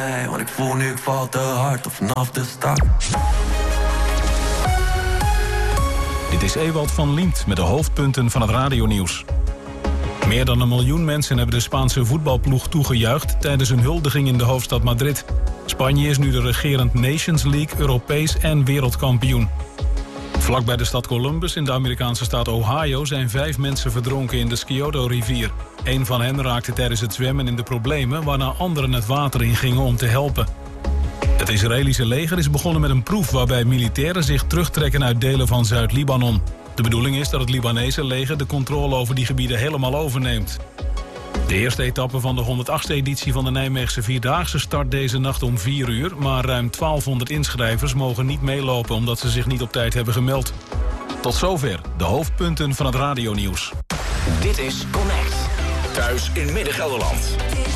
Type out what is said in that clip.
Nee, want ik voel nu ik val te hard of vanaf de start. Dit is Ewald van Liemt met de hoofdpunten van het radionieuws. Meer dan 1 miljoen mensen hebben de Spaanse voetbalploeg toegejuicht tijdens een huldiging in de hoofdstad Madrid. Spanje is nu de regerend Nations League, Europees en wereldkampioen. Vlak bij de stad Columbus in de Amerikaanse staat Ohio zijn 5 mensen verdronken in de Scioto-rivier. 1 van hen raakte tijdens het zwemmen in de problemen, waarna anderen het water ingingen om te helpen. Het Israëlische leger is begonnen met een proef waarbij militairen zich terugtrekken uit delen van Zuid-Libanon. De bedoeling is dat het Libanese leger de controle over die gebieden helemaal overneemt. De eerste etappe van de 108e editie van de Nijmeegse Vierdaagse start deze nacht om 4 uur... maar ruim 1200 inschrijvers mogen niet meelopen omdat ze zich niet op tijd hebben gemeld. Tot zover de hoofdpunten van het radionieuws. Dit is Connect. Thuis in Midden-Gelderland.